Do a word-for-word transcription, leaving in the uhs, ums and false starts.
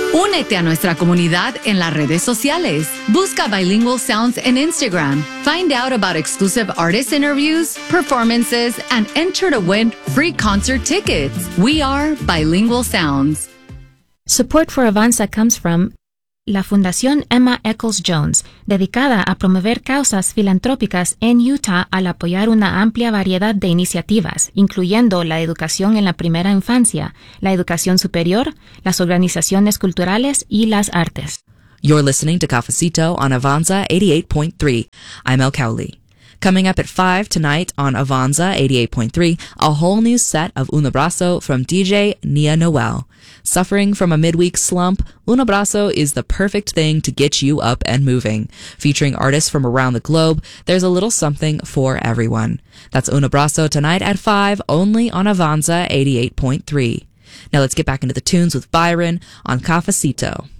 Únete a nuestra comunidad en las redes sociales. Busca Bilingual Sounds en Instagram. Find out about exclusive artist interviews, performances, and enter to win free concert tickets. We are Bilingual Sounds. Support for Avanza comes from la Fundación Emma Eccles Jones, dedicada a promover causas filantrópicas en Utah al apoyar una amplia variedad de iniciativas, incluyendo la educación en la primera infancia, la educación superior, las organizaciones culturales y las artes. You're listening to Cafecito on Avanza eighty-eight point three. I'm El Cowley. Coming up at five tonight on Avanza eighty-eight point three, a whole new set of Un Abrazo from D J Nia Noel. Suffering from a midweek slump, Un Abrazo is the perfect thing to get you up and moving. Featuring artists from around the globe, there's a little something for everyone. That's Un Abrazo tonight at five, only on Avanza eighty-eight point three. Now let's get back into the tunes with Byron on Cafecito.